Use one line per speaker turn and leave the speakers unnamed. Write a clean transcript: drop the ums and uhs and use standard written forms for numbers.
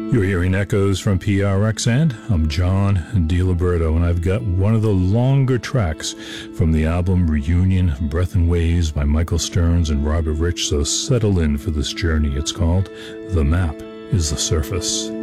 You're hearing echoes from PRX, and I'm John DiLiberto, and I've got one of the longer tracks from the album Reunion, Breath and Waves by Michael Stearns and Robert Rich, so settle in for this journey. It's called The Map is the Surface.